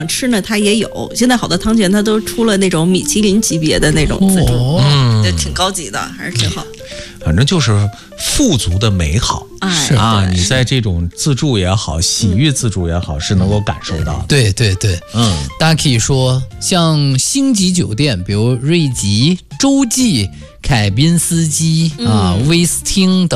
吃呢，它也有。现在好多汤泉它都出了那种米其林级别的那种自助，就挺高级的，还是挺好。 反正就是富足的美好， 是啊，你在这种自助也好，洗浴自助也好，是能够感受到的。 对对对，大家可以说，像星级酒店，比如瑞吉、洲际、凯宾斯基啊、威斯汀等。